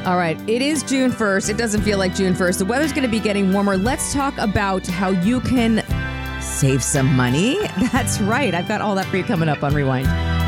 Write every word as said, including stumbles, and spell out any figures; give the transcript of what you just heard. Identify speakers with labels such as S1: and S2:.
S1: All right, it is June first. It doesn't feel like June first. The weather's going to be getting warmer. Let's talk about how you can save some money. That's right. I've got all that for you coming up on Rewind.